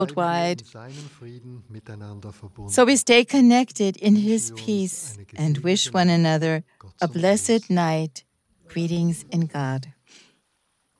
worldwide. So we stay connected in His peace and wish one another a blessed night. Greetings in God.